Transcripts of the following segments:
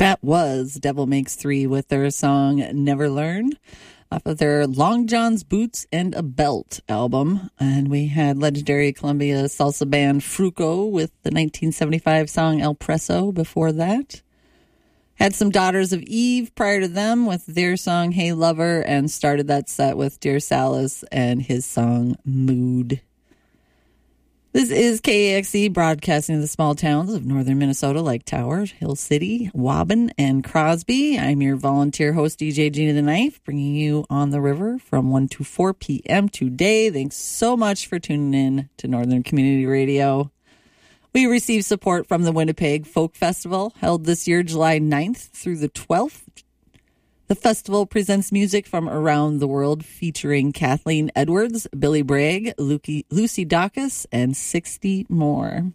That was Devil Makes Three with their song Never Learn off of their Long John's Boots and a Belt album. And we had legendary Colombia salsa band Fruco with the 1975 song El Preso before that. Had some Daughters of Eve prior to them with their song Hey Lover, and started that set with Dear Salas and his song Mood. This is KAXE, broadcasting to the small towns of northern Minnesota like Towers, Hill City, Waubun, and Crosby. I'm your volunteer host, DJ Gina the Knife, bringing you On the River from 1 to 4 p.m. today. Thanks so much for tuning in to Northern Community Radio. We received support from the Winnipeg Folk Festival, held this year July 9th through the 12th. The festival presents music from around the world featuring Kathleen Edwards, Billy Bragg, Lucy Dacus, and 60 more.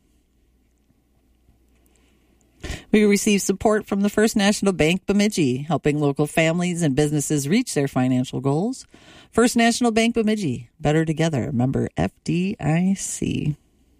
We received support from the First National Bank Bemidji, helping local families and businesses reach their financial goals. First National Bank Bemidji, better together, member FDIC.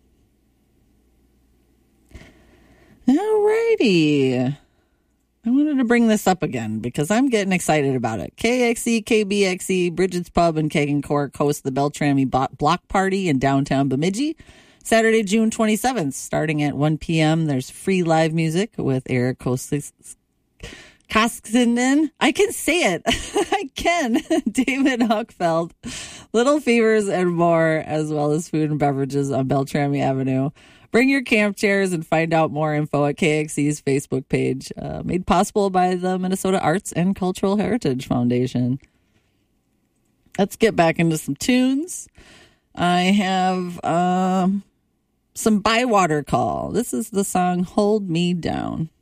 All righty. I wanted to bring this up again because I'm getting excited about it. KXE, KBXE, Bridget's Pub, and Keg and Cork host the Beltrami Block Party in downtown Bemidji, Saturday, June 27th, starting at 1 p.m. There's free live music with Eric Koskinen. I can say it. I can. David Huckfeld, Little Fevers, and more, as well as food and beverages on Beltrami Avenue. Bring your camp chairs and find out more info at KXE's Facebook page, made possible by the Minnesota Arts and Cultural Heritage Foundation. Let's get back into some tunes. I have some Bywater Call. This is the song Hold Me Down.